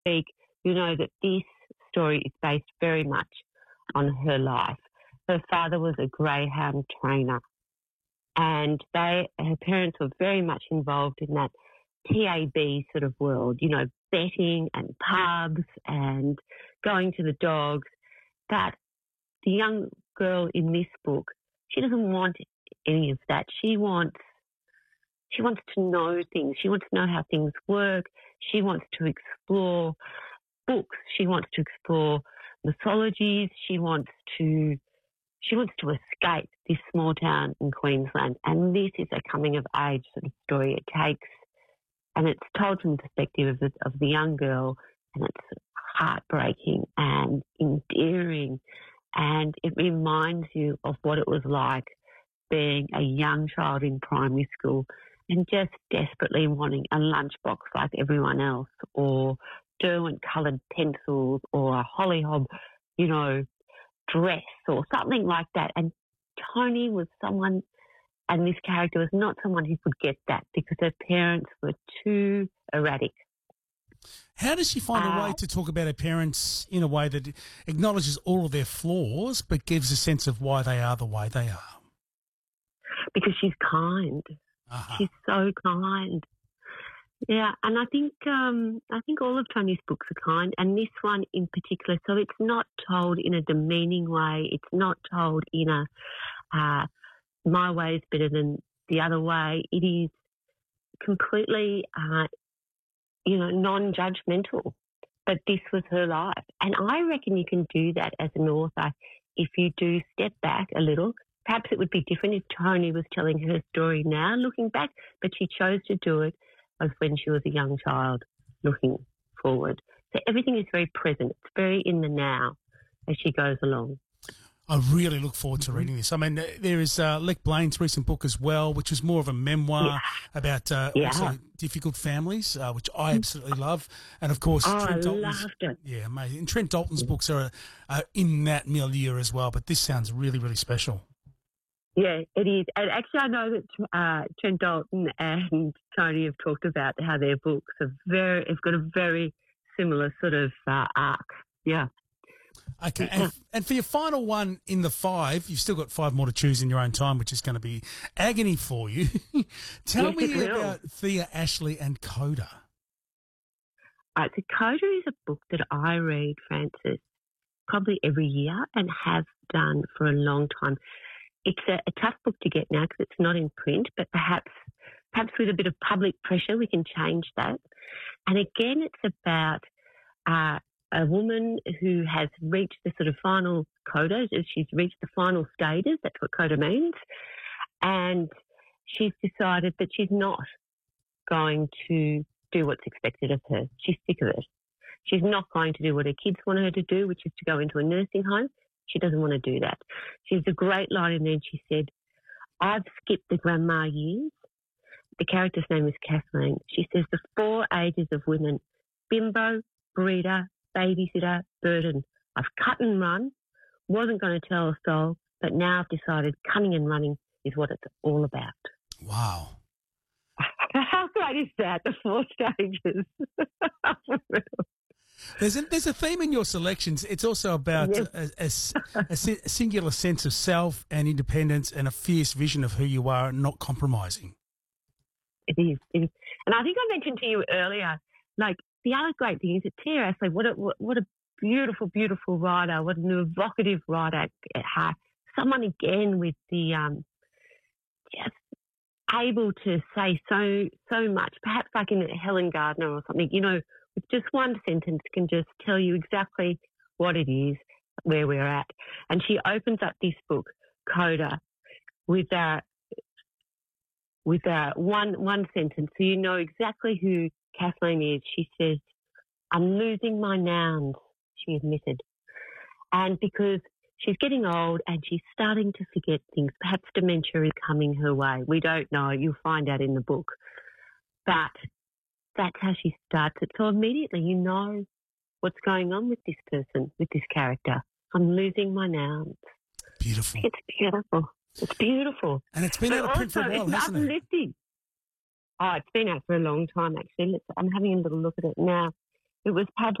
speak, you know that this story is based very much on her life. Her father was a greyhound trainer, and her parents were very much involved in that TAB sort of world, you know, betting and pubs and going to the dogs. But the young girl in this book, she doesn't want any of that. She wants to know things. She wants to know how things work. She wants to explore books. She wants to explore mythologies. She wants to escape this small town in Queensland. And this is a coming of age sort of story. And it's told from the perspective of the young girl, and it's heartbreaking and endearing. And it reminds you of what it was like being a young child in primary school and just desperately wanting a lunchbox like everyone else, or Derwent-coloured pencils, or a hollyhob, you know, dress or something like that. And Toni was someone, and this character was not someone who could get that because her parents were too erratic. How does she find a way to talk about her parents in a way that acknowledges all of their flaws but gives a sense of why they are the way they are? Because she's kind. Uh-huh. She's so kind. Yeah, and I think all of Toni's books are kind, and this one in particular. So it's not told in a demeaning way. It's not told in a my way is better than the other way. It is completely, non-judgmental. But this was her life, and I reckon you can do that as an author if you do step back a little. Perhaps it would be different if Toni was telling her story now, looking back, but she chose to do it as when she was a young child, looking forward. So everything is very present. It's very in the now as she goes along. I really look forward to reading this. I mean, there is Lec Blaine's recent book as well, which is more of a memoir about also difficult families, which I absolutely love. And, of course, Trent Dalton's, loved it. Yeah, amazing. And Trent Dalton's books are in that milieu as well, but this sounds really, really special. Yeah, it is. And actually, I know that Trent Dalton and Toni have talked about how their books have got a very similar sort of arc. Yeah. Okay, and for your final one in the 5, you've still got 5 more to choose in your own time, which is going to be agony for you. Tell me about Thea, Ashley and Coda. So Coda is a book that I read, Francis, probably every year and have done for a long time. It's a tough book to get now because it's not in print, but perhaps with a bit of public pressure we can change that. And again, it's about a woman who has reached the sort of final coda. She's reached the final stages. That's what coda means. And she's decided that she's not going to do what's expected of her. She's sick of it. She's not going to do what her kids want her to do, which is to go into a nursing home. She doesn't want to do that. She has a great line in there. She said, "I've skipped the grandma years." The character's name is Kathleen. She says the 4 ages of women: bimbo, breeder, babysitter, burden. I've cut and run, wasn't going to tell a soul, but now I've decided cunning and running is what it's all about. Wow. How great is that, the 4 stages? There's a theme in your selections. It's also about a singular sense of self and independence and a fierce vision of who you are and not compromising. It is. And I think I mentioned to you earlier, like, the other great thing is that Tia Ashley, what a beautiful, beautiful writer, what an evocative writer at heart. Someone, again, with the just able to say so much, perhaps like in Helen Gardner or something, you know, with just one sentence can just tell you exactly what it is, where we're at. And she opens up this book, Coda, with one sentence, so you know exactly who Kathleen is. She says, "I'm losing my nouns," she admitted. And because she's getting old and she's starting to forget things, perhaps dementia is coming her way. We don't know. You'll find out in the book. But that's how she starts it. So immediately you know what's going on with this person, with this character. I'm losing my nouns. Beautiful. It's beautiful. It's beautiful. And it's been out of print for a while, hasn't it? Uplifting. Oh, it's been out for a long time, actually. I'm having a little look at it now. It was published